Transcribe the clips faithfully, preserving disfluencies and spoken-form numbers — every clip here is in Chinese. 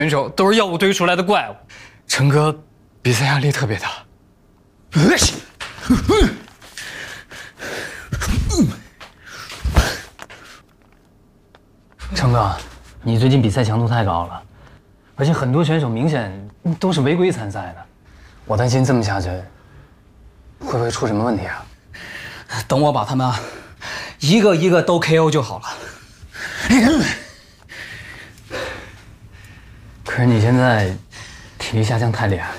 选手都是药物堆出来的怪物，陈哥比赛压力特别大。陈哥，你最近比赛强度太高了，而且很多选手明显都是违规参赛的，我担心这么下去会不会出什么问题啊？ 等我把他们一个一个都 K O 就好了。 可是你现在体力下降太厉害了。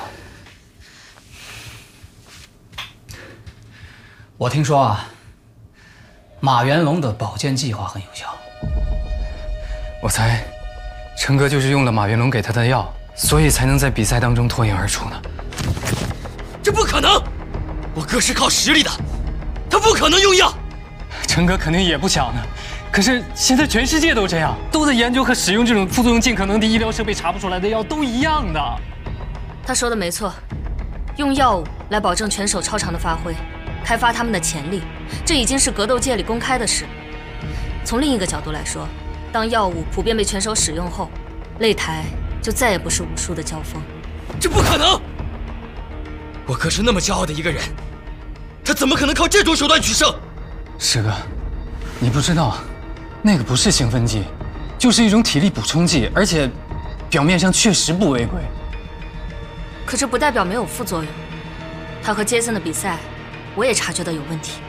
我听说啊，马元龙的保健计划很有效。 我猜，陈哥就是用了马元龙给他的药，所以才能在比赛当中脱颖而出呢。 这不可能！我哥是靠实力的，他不可能用药。 陈哥肯定也不想呢。可是现在全世界都这样，都在研究和使用这种副作用尽可能低、医疗设备查不出来的药，都一样的。 他说的没错，用药物来保证拳手超常的发挥，开发他们的潜力，这已经是格斗界里公开的事。从另一个角度来说，当药物普遍被拳手使用后，擂台就再也不是武术的交锋。 这不可能！我哥是那么骄傲的一个人，他怎么可能靠这种手段取胜？ 师哥，你不知道，那个不是兴奋剂，就是一种体力补充剂，而且表面上确实不违规。 可这不代表没有副作用。他和杰森的比赛，我也察觉到有问题。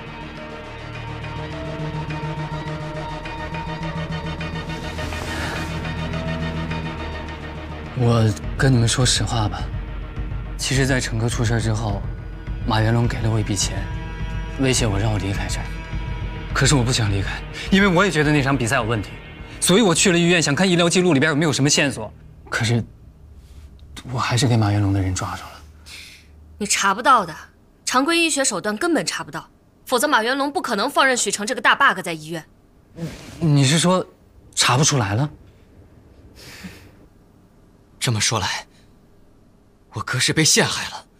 我跟你们说实话吧，其实，在陈哥出事之后，马元龙给了我一笔钱，威胁我让我离开这儿。可是我不想离开，因为我也觉得那场比赛有问题，所以我去了医院，想看医疗记录里边有没有什么线索。可是，我还是给马元龙的人抓住了。 你查不到的，常规医学手段根本查不到，否则马元龙不可能放任许成这个大 bug 在医院。 你是说，查不出来了？ 这么说来，我哥是被陷害了。